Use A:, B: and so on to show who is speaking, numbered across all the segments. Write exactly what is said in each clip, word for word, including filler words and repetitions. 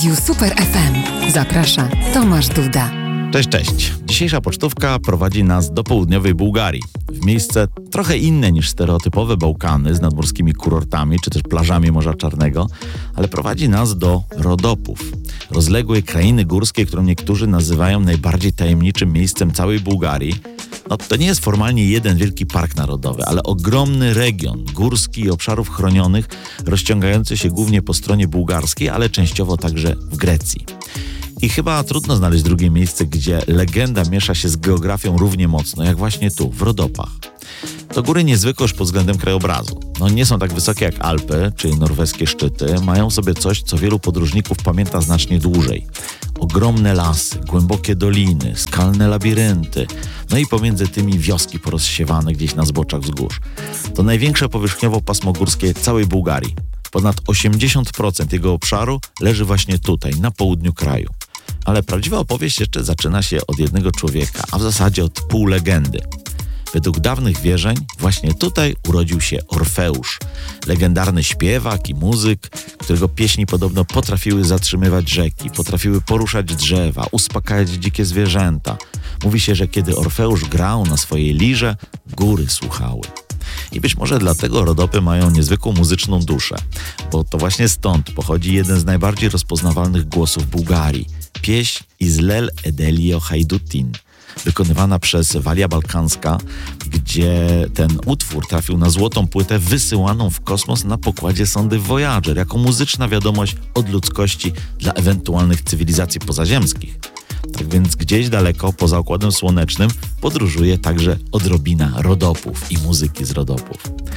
A: Super F M. Zaprasza Tomasz Duda.
B: Cześć, cześć. Dzisiejsza pocztówka prowadzi nas do południowej Bułgarii. W miejsce trochę inne niż stereotypowe Bałkany z nadmorskimi kurortami czy też plażami Morza Czarnego, ale prowadzi nas do Rodopów. Rozległej krainy górskiej, którą niektórzy nazywają najbardziej tajemniczym miejscem całej Bułgarii. No, to nie jest formalnie jeden wielki park narodowy, ale ogromny region górski i obszarów chronionych, rozciągający się głównie po stronie bułgarskiej, ale częściowo także w Grecji. I chyba trudno znaleźć drugie miejsce, gdzie legenda miesza się z geografią równie mocno, jak właśnie tu, w Rodopach. To góry niezwykłe już pod względem krajobrazu. No nie są tak wysokie jak Alpy, czy norweskie szczyty, mają sobie coś, co wielu podróżników pamięta znacznie dłużej. Ogromne lasy, głębokie doliny, skalne labirynty, no i pomiędzy tymi wioski porozsiewane gdzieś na zboczach wzgórz. To największe powierzchniowo pasmo górskie całej Bułgarii. Ponad osiemdziesiąt procent jego obszaru leży właśnie tutaj, na południu kraju. Ale prawdziwa opowieść jeszcze zaczyna się od jednego człowieka, a w zasadzie od pół legendy. Według dawnych wierzeń właśnie tutaj urodził się Orfeusz, legendarny śpiewak i muzyk, którego pieśni podobno potrafiły zatrzymywać rzeki, potrafiły poruszać drzewa, uspokajać dzikie zwierzęta. Mówi się, że kiedy Orfeusz grał na swojej lirze, góry słuchały. I być może dlatego Rodopy mają niezwykłą muzyczną duszę, bo to właśnie stąd pochodzi jeden z najbardziej rozpoznawalnych głosów Bułgarii. Pieśń Izlel Edelio Hajdutin, wykonywana przez Walia Balkanska, gdzie ten utwór trafił na złotą płytę wysyłaną w kosmos na pokładzie sondy Voyager, jako muzyczna wiadomość od ludzkości dla ewentualnych cywilizacji pozaziemskich. Tak więc gdzieś daleko, poza Układem Słonecznym, podróżuje także odrobina Rodopów i muzyki z Rodopów.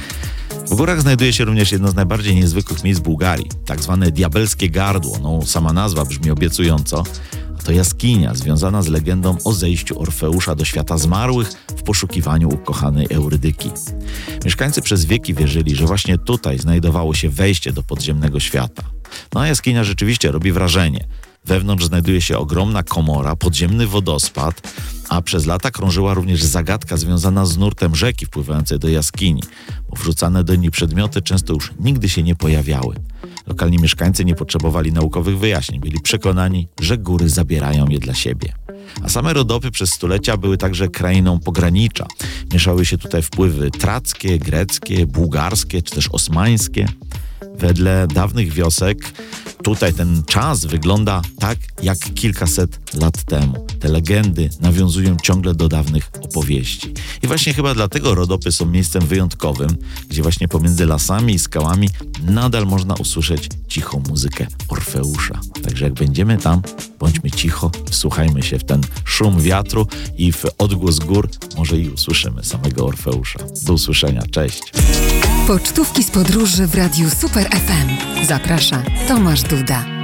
B: W górach znajduje się również jedno z najbardziej niezwykłych miejsc Bułgarii, tak zwane Diabelskie Gardło. No, sama nazwa brzmi obiecująco. To jaskinia związana z legendą o zejściu Orfeusza do świata zmarłych w poszukiwaniu ukochanej Eurydyki. Mieszkańcy przez wieki wierzyli, że właśnie tutaj znajdowało się wejście do podziemnego świata. No a jaskinia rzeczywiście robi wrażenie. Wewnątrz znajduje się ogromna komora, podziemny wodospad, a przez lata krążyła również zagadka związana z nurtem rzeki wpływającej do jaskini, bo wrzucane do niej przedmioty często już nigdy się nie pojawiały. Lokalni mieszkańcy nie potrzebowali naukowych wyjaśnień, byli przekonani, że góry zabierają je dla siebie. A same Rodopy przez stulecia były także krainą pogranicza. Mieszały się tutaj wpływy trackie, greckie, bułgarskie czy też osmańskie. Wedle dawnych wiosek tutaj ten czas wygląda tak jak kilkaset lat temu. Te legendy nawiązują ciągle do dawnych opowieści. I właśnie chyba dlatego Rodopy są miejscem wyjątkowym, gdzie właśnie pomiędzy lasami i skałami nadal można usłyszeć cichą muzykę Orfeusza. Także jak będziemy tam, bądźmy cicho, wsłuchajmy się w ten szum wiatru i w odgłos gór, może i usłyszymy samego Orfeusza. Do usłyszenia, cześć!
A: Pocztówki z podróży w Radiu Super F M. Zaprasza Tomasz Duda.